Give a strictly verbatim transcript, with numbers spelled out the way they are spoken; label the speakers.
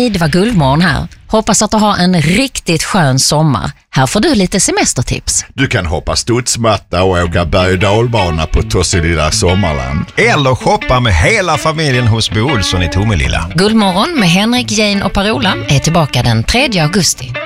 Speaker 1: Hej, det var Guldmorgon här. Hoppas att du har en riktigt skön sommar. Här får du lite semestertips.
Speaker 2: Du kan hoppa studsmatta och åka berg- och dalbana på Tosselilla Sommarland.
Speaker 3: Eller shoppa med hela familjen hos Bo Olsson i Tomelilla.
Speaker 1: Guldmorgon med Henrik, Jane och Parola är tillbaka den tredje augusti.